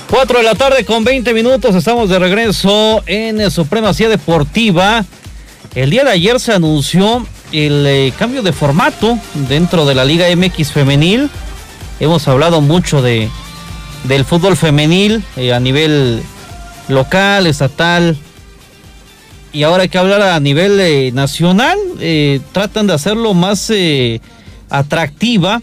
4 de la tarde con 20 minutos, estamos de regreso en Supremacía Deportiva. El día de ayer se anunció el cambio de formato dentro de la Liga MX Femenil. Hemos hablado mucho del fútbol femenil a nivel local, estatal, y ahora hay que hablar a nivel nacional. Tratan de hacerlo más atractiva.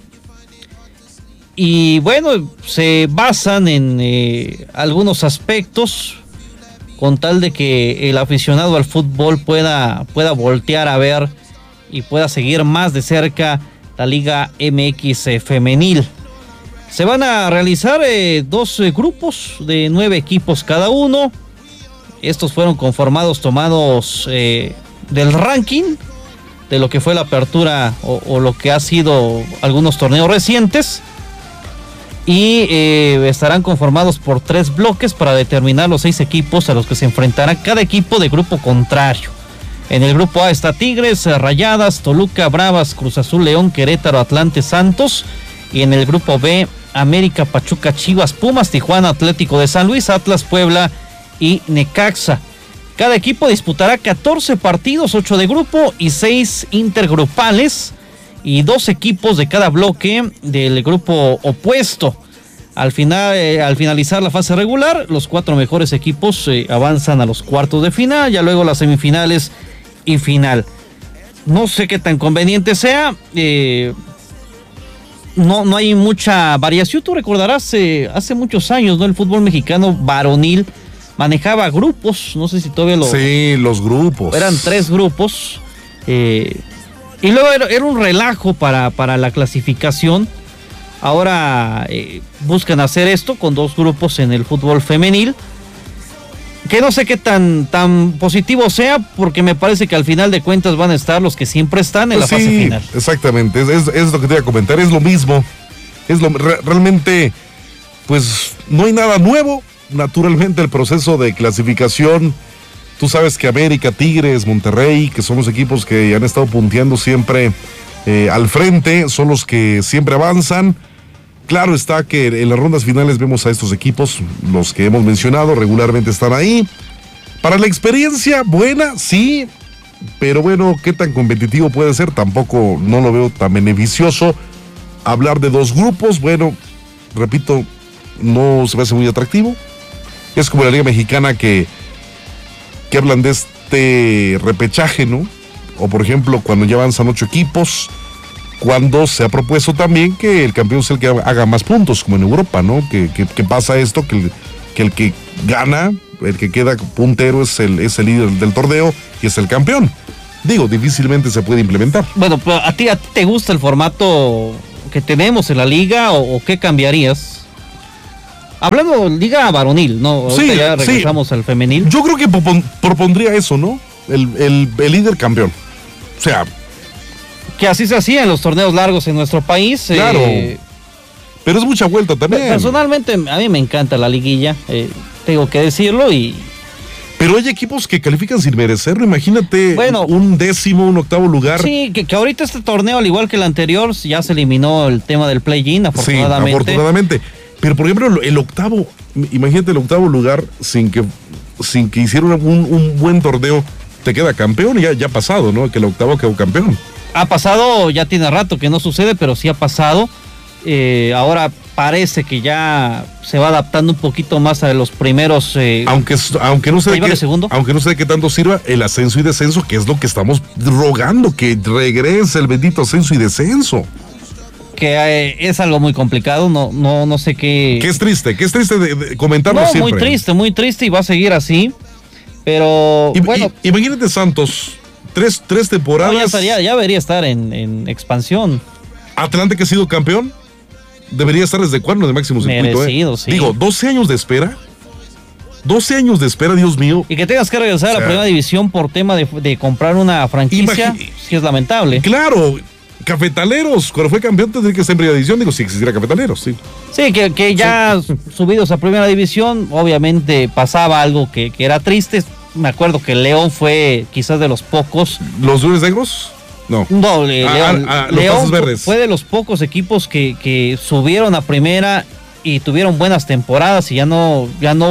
Y bueno, se basan en algunos aspectos con tal de que el aficionado al fútbol pueda voltear a ver y pueda seguir más de cerca la Liga MX femenil. Se van a realizar 2 grupos de 9 equipos cada uno. Estos fueron conformados, tomados del ranking de lo que fue la apertura o lo que ha sido algunos torneos recientes. Y estarán conformados por 3 bloques para determinar los 6 equipos a los que se enfrentará cada equipo de grupo contrario. En el grupo A está Tigres, Rayadas, Toluca, Bravas, Cruz Azul, León, Querétaro, Atlante, Santos. Y en el grupo B, América, Pachuca, Chivas, Pumas, Tijuana, Atlético de San Luis, Atlas, Puebla y Necaxa. Cada equipo disputará 14 partidos, 8 de grupo y 6 intergrupales, y 2 equipos de cada bloque del grupo opuesto. Al finalizar la fase regular, los 4 mejores equipos avanzan a los cuartos de final, ya luego las semifinales y final. No sé qué tan conveniente sea, no hay mucha variación. Tú recordarás, hace muchos años, ¿no? El fútbol mexicano varonil manejaba grupos, no sé si todavía Sí, los grupos. Eran 3 grupos, y luego era un relajo para la clasificación. Ahora buscan hacer esto con 2 grupos en el fútbol femenil, que no sé qué tan positivo sea, porque me parece que al final de cuentas van a estar los que siempre están en la fase final. Exactamente, es lo que te iba a comentar, es lo mismo. Realmente, pues no hay nada nuevo. Naturalmente el proceso de clasificación, tú sabes que América, Tigres, Monterrey, que son los equipos que han estado punteando siempre al frente, son los que siempre avanzan. Claro está que en las rondas finales vemos a estos equipos, los que hemos mencionado, regularmente están ahí. Para la experiencia, buena, sí, pero bueno, ¿qué tan competitivo puede ser? Tampoco, no lo veo tan beneficioso. Hablar de 2 grupos, bueno, repito, no se me hace muy atractivo. Es como la Liga Mexicana que hablan de este repechaje, ¿no? O por ejemplo, cuando ya avanzan 8 equipos, cuando se ha propuesto también que el campeón sea el que haga más puntos, como en Europa, ¿no? Que pasa esto, que el que gana, el que queda puntero es el líder del torneo y es el campeón. Digo, difícilmente se puede implementar. Bueno, pero ¿a ti te gusta el formato que tenemos en la liga o qué cambiarías? Hablando liga varonil, ¿no? Sí, ya regresamos al femenil. Yo creo que propondría eso, ¿no? El líder campeón. O sea, que así se hacía en los torneos largos en nuestro país. Claro. Pero es mucha vuelta también. Personalmente, a mí me encanta la liguilla, tengo que decirlo. Pero hay equipos que califican sin merecerlo. Imagínate, bueno, un 10º, un 8º lugar. Sí, que ahorita este torneo, al igual que el anterior, ya se eliminó el tema del play-in, afortunadamente. Sí, afortunadamente. Pero, por ejemplo, el 8º, imagínate el 8º lugar sin que hicieran un buen torneo, te queda campeón. Ya ha pasado, ¿no? Que el 8º quedó campeón. Ha pasado, ya tiene rato que no sucede, pero sí ha pasado. Ahora parece que ya se va adaptando un poquito más a los primeros. Aunque no sé de qué tanto sirva el ascenso y descenso, que es lo que estamos rogando, que regrese el bendito ascenso y descenso. Que es algo muy complicado, no sé qué. Que es triste de comentarlo siempre. Muy triste y va a seguir así. Pero bueno. Imagínate Santos, tres temporadas. Ya debería estar en expansión. Atlante, que ha sido campeón, debería estar desde cuándo de máximo circuito. Merecido, sí. Digo, 12 años de espera. 12 años de espera, Dios mío. Y que tengas que regresar a la primera división por tema de comprar una franquicia, sí es lamentable. Claro. Cafetaleros, cuando fue campeón tendría que estar en primera división, digo, si existiera Cafetaleros, sí. Sí, que ya subidos a primera división, obviamente pasaba algo que era triste. Me acuerdo que León fue quizás de los pocos. ¿Los Leones Negros? No. León los Verdes. Fue de los pocos equipos que subieron a primera y tuvieron buenas temporadas y ya no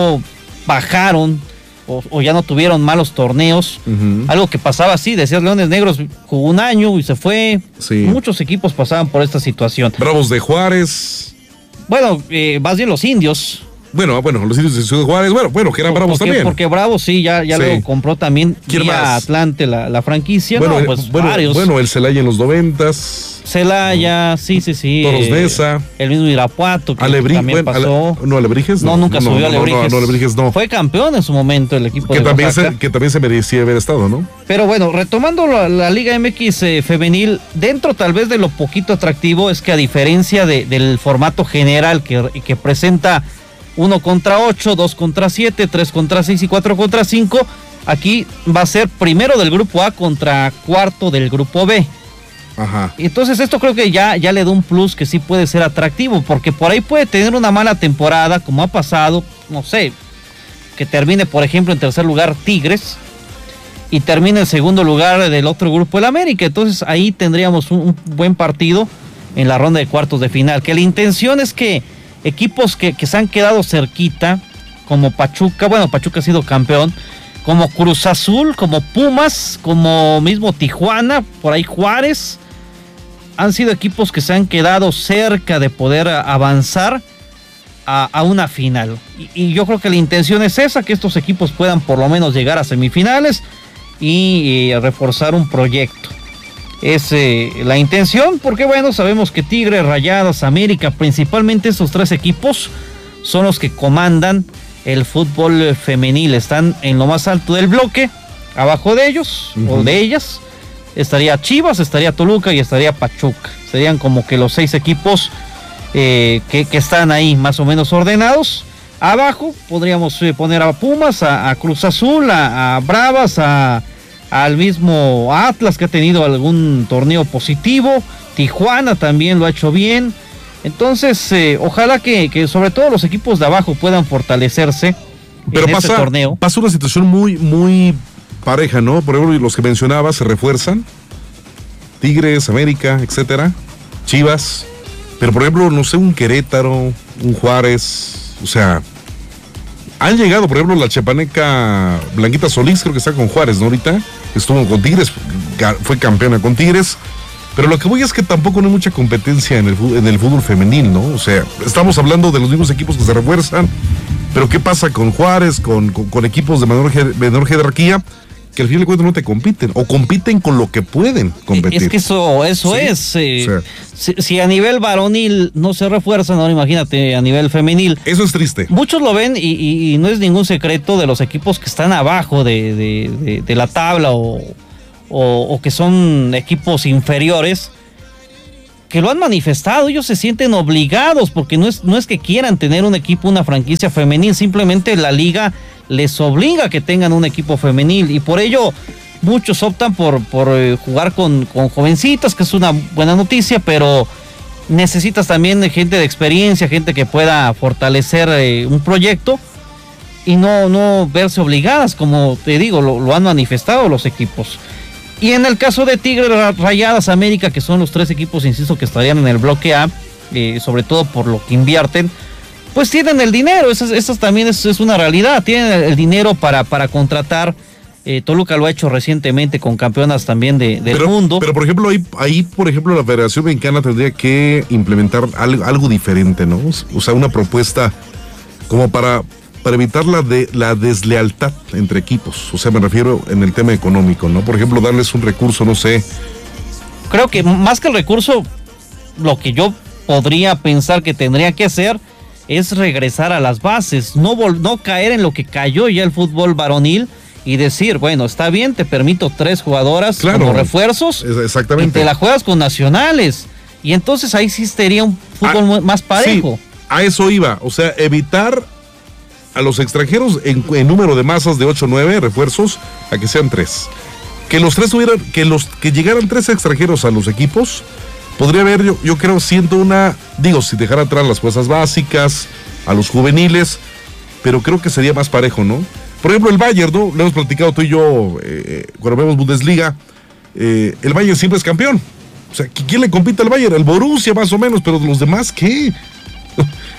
bajaron o ya no tuvieron malos torneos. Algo que pasaba así, decías Leones Negros jugó un año y se fue. Sí. Muchos equipos pasaban por esta situación. Bravos de Juárez. Bueno, más bien los Indios. Bueno, los Indios de Ciudad Juárez, bueno, que eran Bravos también. Porque Bravos sí, ya Sí. lo compró también ¿Quién más? Atlante la franquicia. Bueno, Varios. bueno, el Celaya en los 90s. Celaya, sí. Toros Neza. El mismo Irapuato, que Alebrijes, también pasó. Alebrijes. No, nunca subió Alebrijes. No, Alebrijes no. Fue campeón en su momento el equipo Que de Oaxaca. que también se merecía haber estado, ¿no? Pero bueno, retomando la Liga MX femenil, dentro tal vez de lo poquito atractivo es que a diferencia del formato general que presenta 1 contra 8, 2 contra 7, 3 contra 6 y 4 contra 5, aquí va a ser primero del grupo A contra cuarto del grupo B. Ajá. Entonces esto creo que ya le da un plus que sí puede ser atractivo, porque por ahí puede tener una mala temporada, como ha pasado, no sé, que termine por ejemplo en tercer lugar Tigres y termine en segundo lugar del otro grupo el América. Entonces ahí tendríamos un buen partido en la ronda de cuartos de final, que la intención es que equipos que se han quedado cerquita, como Pachuca, bueno, Pachuca ha sido campeón, como Cruz Azul, como Pumas, como mismo Tijuana, por ahí Juárez, han sido equipos que se han quedado cerca de poder avanzar a una final. Y yo creo que la intención es esa, que estos equipos puedan por lo menos llegar a semifinales y reforzar un proyecto. Es la intención, porque bueno, sabemos que Tigres, Rayadas, América, principalmente estos tres equipos son los que comandan el fútbol femenil, están en lo más alto del bloque. Abajo de ellos o de ellas estaría Chivas, estaría Toluca y estaría Pachuca. Serían como que los 6 equipos que están ahí más o menos ordenados. Abajo podríamos poner a Pumas, a Cruz Azul, a Bravas, al mismo Atlas, que ha tenido algún torneo positivo. Tijuana también lo ha hecho bien. Entonces, ojalá que sobre todo los equipos de abajo puedan fortalecerse. Pero en este torneo. Pasa una situación muy pareja, ¿no? Por ejemplo, los que mencionaba se refuerzan. Tigres, América, etcétera. Chivas. Pero por ejemplo, no sé, un Querétaro, un Juárez. O sea, han llegado, por ejemplo, la chepaneca Blanquita Solís, creo que está con Juárez, ¿no? Ahorita estuvo con Tigres, fue campeona con Tigres. Pero lo que voy es que tampoco no hay mucha competencia en el fútbol femenil, ¿no? O sea, estamos hablando de los mismos equipos que se refuerzan, pero ¿qué pasa con Juárez, con equipos de menor jerarquía, que al fin de cuentas no te compiten, o compiten con lo que pueden competir? Es que eso ¿sí? Es. Si a nivel varonil no se refuerzan, ahora imagínate a nivel femenil. Eso es triste. Muchos lo ven y no es ningún secreto de los equipos que están abajo de la tabla o que son equipos inferiores, que lo han manifestado. Ellos se sienten obligados, porque no es que quieran tener un equipo, una franquicia femenil, simplemente la liga les obliga a que tengan un equipo femenil, y por ello muchos optan por jugar con jovencitas, que es una buena noticia, pero necesitas también gente de experiencia, gente que pueda fortalecer un proyecto y no verse obligadas, como te digo, lo han manifestado los equipos. Y en el caso de Tigres, Rayadas, América, que son los 3 equipos, insisto, que estarían en el bloque A, sobre todo por lo que invierten, pues tienen el dinero. Eso también es una realidad. Tienen el dinero para contratar. Toluca lo ha hecho recientemente con campeonas también del mundo. Pero por ejemplo, ahí por ejemplo, la Federación Mexicana tendría que implementar algo diferente, ¿no? O sea, una propuesta como para evitar la deslealtad entre equipos. O sea, me refiero en el tema económico, ¿no? Por ejemplo, darles un recurso, no sé. Creo que más que el recurso, lo que yo podría pensar que tendría que hacer es regresar a las bases, no caer en lo que cayó ya el fútbol varonil y decir, bueno, está bien, te permito 3 jugadoras como refuerzos. Exactamente. Y te la juegas con nacionales. Y entonces ahí sí sería un fútbol más parejo. Sí, a eso iba. O sea, evitar a los extranjeros en número de masas de 8 o 9 refuerzos a que sean 3. Que los 3 tuvieran, que llegaran 3 extranjeros a los equipos, podría haber, yo creo, si dejara atrás las fuerzas básicas, a los juveniles, pero creo que sería más parejo, ¿no? Por ejemplo, el Bayern, ¿no? Lo hemos platicado tú y yo cuando vemos Bundesliga, el Bayern siempre es campeón. O sea, ¿quién le compite al Bayern? El Borussia más o menos, pero los demás, ¿qué?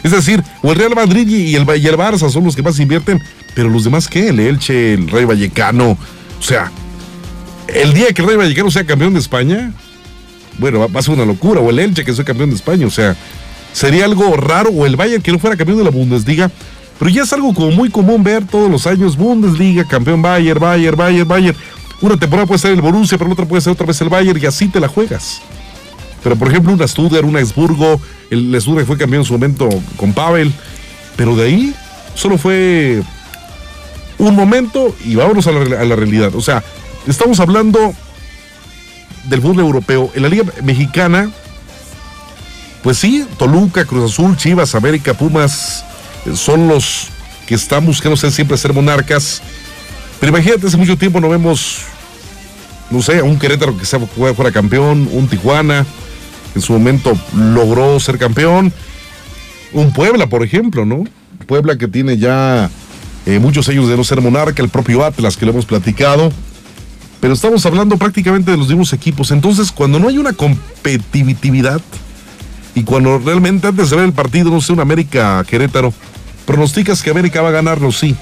Es decir, o el Real Madrid y el Barça son los que más invierten, pero los demás, ¿qué? El Elche, el Rayo Vallecano. O sea, el día que el Rayo Vallecano sea campeón de España, bueno, va a ser una locura. O el Elche que sea campeón de España, o sea, sería algo raro. O el Bayern que no fuera campeón de la Bundesliga. Pero ya es algo como muy común ver todos los años Bundesliga, campeón Bayern. Una temporada puede ser el Borussia, pero la otra puede ser otra vez el Bayern, y así te la juegas. Pero por ejemplo, una Stuttgart, una Augsburgo, el Stuttgart fue campeón en su momento con Pavel, pero de ahí solo fue un momento y vámonos a la realidad. O sea, estamos hablando del fútbol europeo. En la Liga Mexicana, pues sí, Toluca, Cruz Azul, Chivas, América, Pumas, son los que están buscando siempre ser monarcas. Pero imagínate, hace mucho tiempo no vemos, no sé, un Querétaro que fuera campeón, un Tijuana, que en su momento logró ser campeón, un Puebla, por ejemplo, ¿no? Puebla que tiene ya muchos años de no ser monarca, el propio Atlas que lo hemos platicado, pero estamos hablando prácticamente de los mismos equipos. Entonces, cuando no hay una competitividad y cuando realmente antes de ver el partido, no sé, un América Querétaro, pronosticas que América va a ganarlo, sí,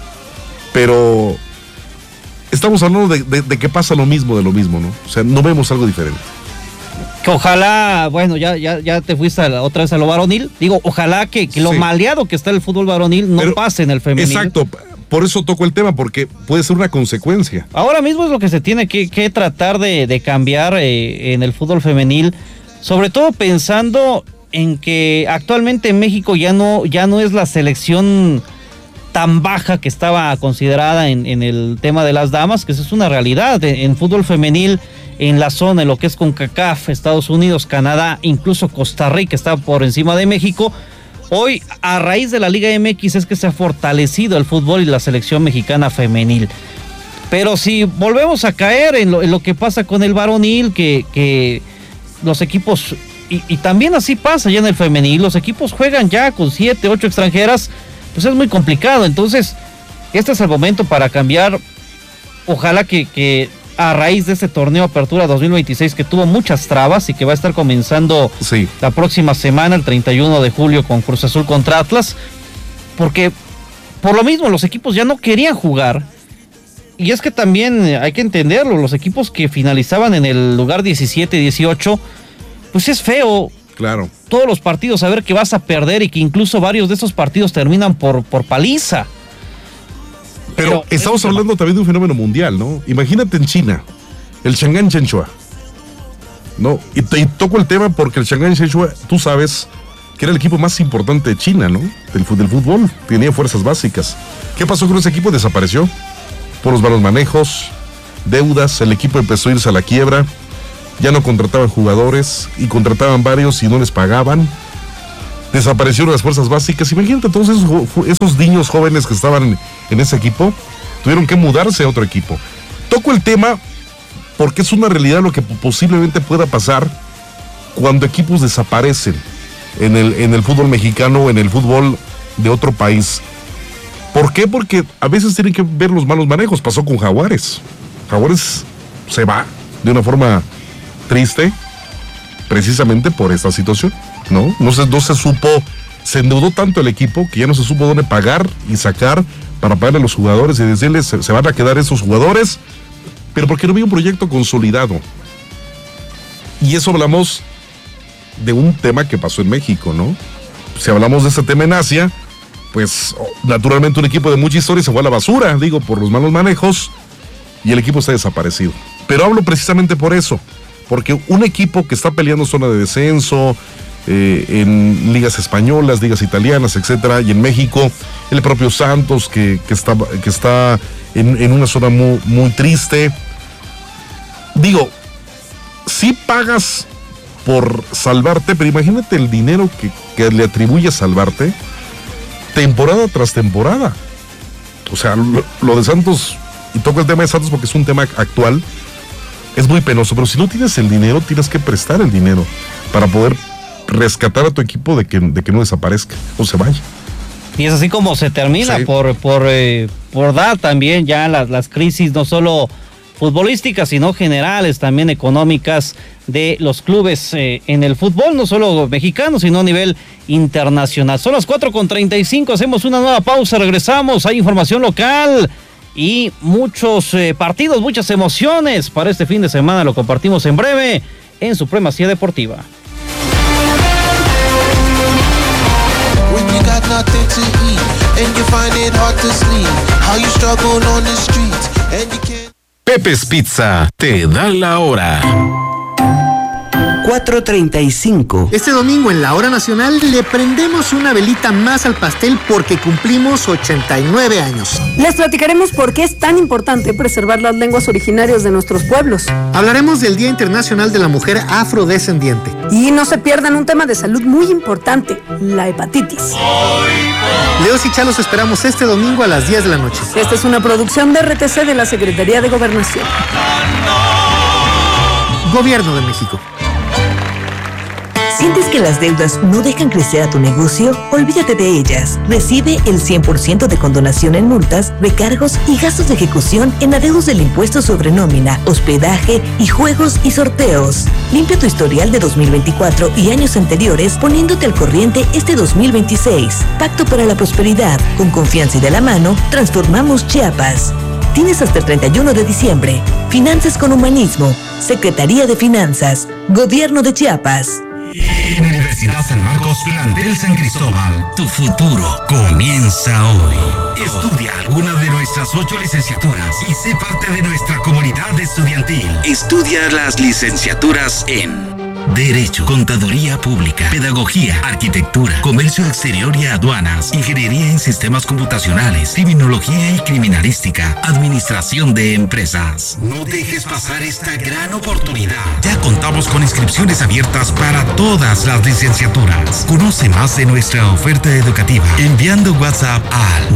pero estamos hablando de que pasa lo mismo de lo mismo, ¿no? O sea, no vemos algo diferente. Que ojalá, bueno, ya te fuiste otra vez a lo varonil. Digo, ojalá que lo maleado que está el fútbol varonil no pase en el femenil. Exacto, por eso toco el tema, porque puede ser una consecuencia. Ahora mismo es lo que se tiene que tratar de cambiar en el fútbol femenil, sobre todo pensando en que actualmente en México ya no es la selección tan baja que estaba considerada en el tema de las damas, que eso es una realidad. En fútbol femenil, en la zona, en lo que es CONCACAF, Estados Unidos, Canadá, incluso Costa Rica está por encima de México. Hoy, a raíz de la Liga MX, es que se ha fortalecido el fútbol y la selección mexicana femenil. Pero si volvemos a caer en lo que pasa con el varonil, que los equipos, y también así pasa ya en el femenil, los equipos juegan ya con 7, 8 extranjeras, pues es muy complicado. Entonces, este es el momento para cambiar. Ojalá que a raíz de este torneo Apertura 2026, que tuvo muchas trabas y que va a estar comenzando la próxima semana, el 31 de julio, con Cruz Azul contra Atlas, porque por lo mismo los equipos ya no querían jugar. Y es que también hay que entenderlo, los equipos que finalizaban en el lugar 17, 18, pues es feo. Claro. Todos los partidos, saber que vas a perder y que incluso varios de esos partidos terminan por paliza. Pero estamos hablando también de un fenómeno mundial, ¿no? Imagínate en China, el Shanghái Shenhua, ¿no? Y toco el tema porque el Shanghái Shenhua, tú sabes que era el equipo más importante de China, ¿no? Del fútbol, tenía fuerzas básicas. ¿Qué pasó con ese equipo? Desapareció por los malos manejos, deudas, el equipo empezó a irse a la quiebra, ya no contrataban jugadores y contrataban varios y no les pagaban. Desaparecieron las fuerzas básicas. Imagínate todos esos niños jóvenes que estaban en ese equipo, tuvieron que mudarse a otro equipo. Toco el tema porque es una realidad lo que posiblemente pueda pasar cuando equipos desaparecen en el fútbol mexicano o en el fútbol de otro país. ¿Por qué? Porque a veces tienen que ver los malos manejos. Pasó con Jaguares. Jaguares se va de una forma triste precisamente por esta situación, ¿no? No se supo, se endeudó tanto el equipo que ya no se supo dónde pagar y sacar para pagarle a los jugadores y decirles se van a quedar esos jugadores, pero porque no había un proyecto consolidado. Y eso hablamos de un tema que pasó en México, ¿no? Si hablamos de este tema en Asia, pues naturalmente un equipo de mucha historia se fue a la basura, digo, por los malos manejos, y el equipo está desaparecido. Pero hablo precisamente por eso, porque un equipo que está peleando zona de descenso, en ligas españolas, ligas italianas, etcétera, y en México, el propio Santos que está en una zona muy, muy triste. Digo, sí pagas por salvarte, pero imagínate el dinero que le atribuye a salvarte temporada tras temporada. O sea, lo de Santos, y toco el tema de Santos porque es un tema actual, es muy penoso, pero si no tienes el dinero, tienes que prestar el dinero para poder rescatar a tu equipo de que no desaparezca o se vaya. Y es así como se termina, sí, por dar también ya las crisis, no solo futbolísticas, sino generales, también económicas de los clubes en el fútbol, no solo mexicano, sino a nivel internacional. Son las 4:35, hacemos una nueva pausa, regresamos, hay información local y muchos partidos, muchas emociones para este fin de semana, lo compartimos en breve en Supremacía Deportiva. Pepe's Pizza te da la hora. 4:35. Este domingo en la hora nacional le prendemos una velita más al pastel porque cumplimos 89 años. Les platicaremos por qué es tan importante preservar las lenguas originarias de nuestros pueblos. Hablaremos del Día Internacional de la Mujer Afrodescendiente. Y no se pierdan un tema de salud muy importante, la hepatitis. Leos y Chalos esperamos este domingo a las 10 de la noche. Esta es una producción de RTC de la Secretaría de Gobernación. Gobierno de México. ¿Sientes que las deudas no dejan crecer a tu negocio? Olvídate de ellas. Recibe el 100% de condonación en multas, recargos y gastos de ejecución en adeudos del impuesto sobre nómina, hospedaje y juegos y sorteos. Limpia tu historial de 2024 y años anteriores poniéndote al corriente este 2026. Pacto para la prosperidad. Con confianza y de la mano, transformamos Chiapas. Tienes hasta el 31 de diciembre. Finanzas con humanismo. Secretaría de Finanzas. Gobierno de Chiapas. Universidad San Marcos, plantel San Cristóbal. Tu futuro comienza hoy. Estudia alguna de nuestras 8 licenciaturas y sé parte de nuestra comunidad estudiantil. Estudia las licenciaturas en Derecho, Contaduría Pública, Pedagogía, Arquitectura, Comercio Exterior y Aduanas, Ingeniería en Sistemas Computacionales, Criminología y Criminalística, Administración de Empresas. No dejes pasar esta gran oportunidad. Ya contamos con inscripciones abiertas para todas las licenciaturas. Conoce más de nuestra oferta educativa enviando WhatsApp al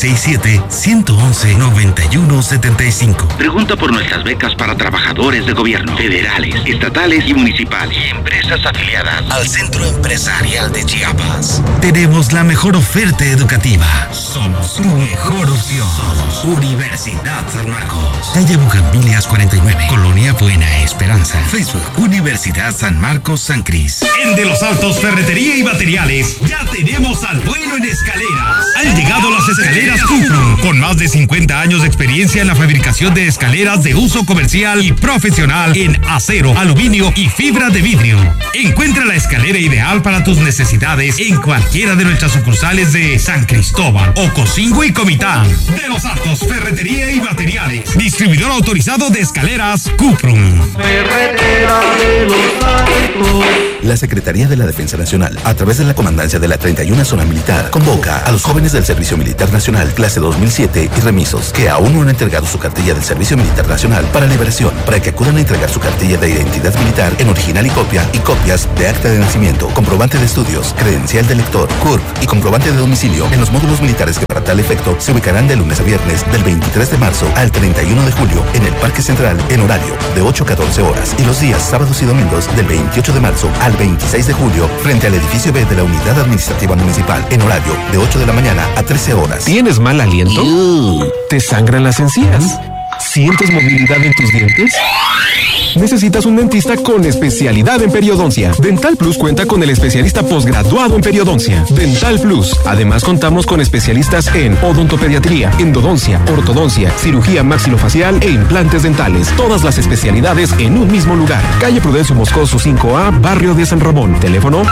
967-111-9175. Pregunta por nuestras becas para trabajadores de gobierno, federales, estatales y municipales. Empresas afiliadas al Centro Empresarial de Chiapas. Tenemos la mejor oferta educativa. Somos tu mejor opción. Somos Universidad San Marcos. Calle Bugambilias 49, Colonia Buena Esperanza. Facebook Universidad San Marcos San Cris. En De los Altos Ferretería y Materiales ya tenemos al bueno en escaleras. Han llegado las escaleras Cuprum, con más de 50 años de experiencia en la fabricación de escaleras de uso comercial y profesional en acero, aluminio y fibra de vidrio. Encuentra la escalera ideal para tus necesidades en cualquiera de nuestras sucursales de San Cristóbal, Ocosingo y Comitán. De los Altos Ferretería y Materiales, distribuidor autorizado de escaleras Cuprum. Ferretera de los Altos. La Secretaría de la Defensa Nacional, a través de la Comandancia de la 31 Zona Militar, convoca a los jóvenes del Servicio Militar Nacional, clase 2007 y remisos, que aún no han entregado su cartilla del Servicio Militar Nacional para liberación, para que acudan a entregar su cartilla de identidad militar en original y copias de acta de nacimiento, comprobante de estudios, credencial de lector, CURP y comprobante de domicilio en los módulos militares que para tal efecto se ubicarán de lunes a viernes del 23 de marzo al 31 de julio en el Parque Central en horario de 8 a 14 horas y los días sábados y domingos del 28 de marzo al 26 de julio frente al edificio B de la Unidad Administrativa Municipal en horario de 8 de la mañana a 13 horas. ¿Tienes mal aliento? ¿Te sangran las encías? ¿Sientes movilidad en tus dientes? Necesitas un dentista con especialidad en periodoncia. Dental Plus cuenta con el especialista posgraduado en periodoncia. Dental Plus. Además contamos con especialistas en odontopediatría, endodoncia, ortodoncia, cirugía maxilofacial e implantes dentales. Todas las especialidades en un mismo lugar. Calle Prudencio Moscoso 5A, Barrio de San Ramón. Teléfono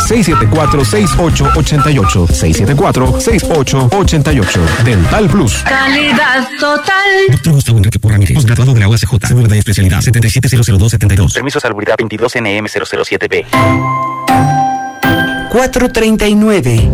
674-6888. 674-6888. Dental Plus. Calidad total. Doctor Gustavo Enrique Porra Mírez, posgraduado de la UACJ, seguro de especialidad 7700272. Permiso salubridad 22NM007B. 4:39.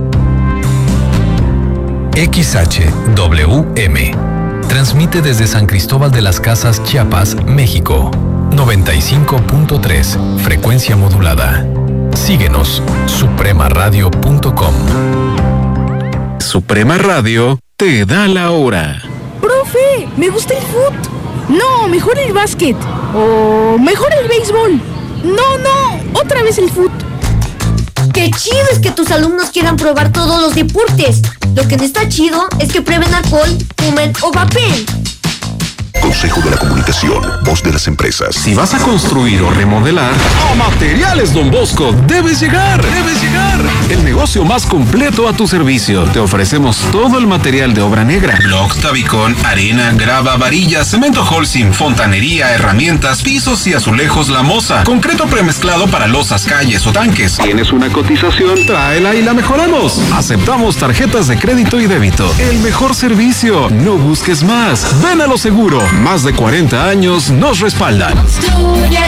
XHWM. Transmite desde San Cristóbal de las Casas, Chiapas, México. 95.3, frecuencia modulada. Síguenos, supremaradio.com. Suprema Radio te da la hora. ¡Profe! ¡Me gusta el fútbol! No, mejor el básquet. O mejor el béisbol. No, otra vez el fútbol. ¡Qué chido es que tus alumnos quieran probar todos los deportes! Lo que no está chido es que prueben alcohol, fumen o vapeen. Consejo de la Comunicación, voz de las empresas. Si vas a construir o remodelar, a Materiales Don Bosco debes llegar. El negocio más completo a tu servicio. Te ofrecemos todo el material de obra negra. Block, tabicón, arena, grava, varillas, cemento Holcim, fontanería, herramientas, pisos y azulejos La Moza. Concreto premezclado para losas, calles o tanques. ¿Tienes una cotización? Tráela y la mejoramos. Aceptamos tarjetas de crédito y débito. El mejor servicio. No busques más. Ven a lo seguro. Más de 40 años nos respaldan. Construye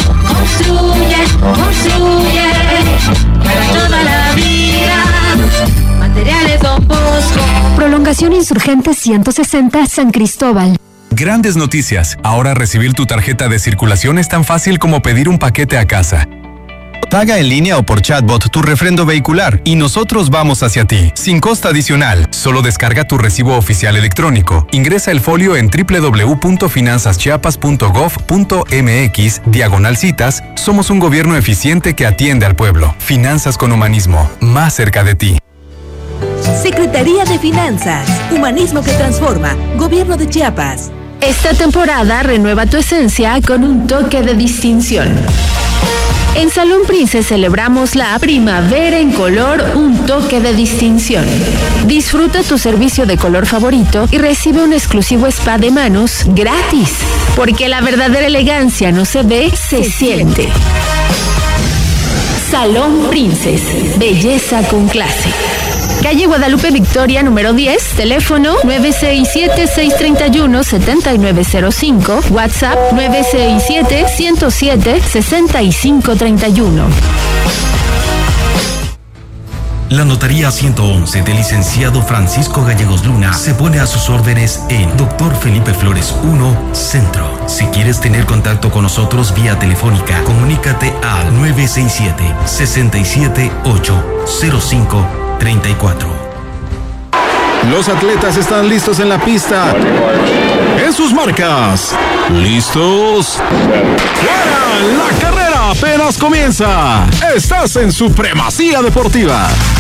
para toda la vida. Materiales Don Bosco. Prolongación Insurgente 160 San Cristóbal. Grandes noticias. Ahora recibir tu tarjeta de circulación es tan fácil como pedir un paquete a casa. Paga en línea o por chatbot tu refrendo vehicular y nosotros vamos hacia ti, sin costo adicional. Solo descarga tu recibo oficial electrónico. Ingresa el folio en www.finanzaschiapas.gov.mx/citas. Somos un gobierno eficiente que atiende al pueblo. Finanzas con humanismo, más cerca de ti. Secretaría de Finanzas, Humanismo que transforma, Gobierno de Chiapas. Esta temporada renueva tu esencia con un toque de distinción. En Salón Prince celebramos la primavera en color, un toque de distinción. Disfruta tu servicio de color favorito y recibe un exclusivo spa de manos gratis, porque la verdadera elegancia no se ve, se siente. Salón Princes, belleza con clase. Calle Guadalupe Victoria, número 10, teléfono 967-631-7905, WhatsApp 967-107-6531. La Notaría 111 del licenciado Francisco Gallegos Luna se pone a sus órdenes en Dr. Felipe Flores 1, Centro. Si quieres tener contacto con nosotros vía telefónica, comunícate al 967-678-0534. Los atletas están listos en la pista. En sus marcas. ¿Listos? ¡Fuera! La carrera apenas comienza. Estás en Supremacía Deportiva.